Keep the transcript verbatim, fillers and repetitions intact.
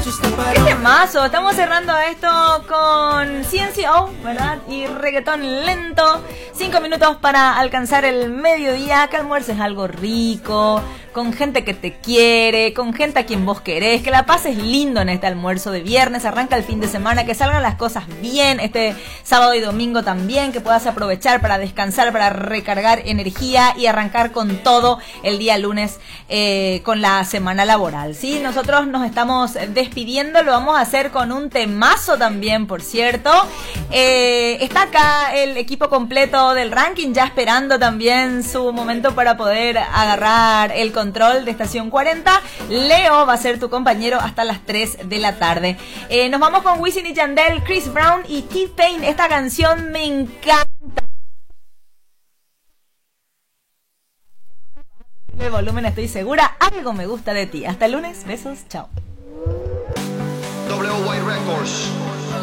¡Qué temazo! Estamos cerrando esto con C N C O, ¿verdad? Y reggaetón lento. Cinco minutos para alcanzar el mediodía. Que almuerces algo rico, con gente que te quiere, con gente a quien vos querés. Que la pases lindo en este almuerzo de viernes. Arranca el fin de semana, que salgan las cosas bien. Este sábado y domingo también. Que puedas aprovechar para descansar, para recargar energía y arrancar con todo el día lunes eh, con la semana laboral. ¿Sí? Nosotros nos estamos despidiendo. Lo vamos a hacer con un temazo también, por cierto. Eh, está acá el equipo completo del ranking, ya esperando también su momento para poder agarrar el control de Estación cuarenta. Leo va a ser tu compañero hasta las tres de la tarde. Eh, nos vamos con Wisin y Yandel, Chris Brown y T-Pain. Esta canción me encanta. El volumen, estoy segura. Algo me gusta de ti. Hasta el lunes. Besos. Chao. W Y Records.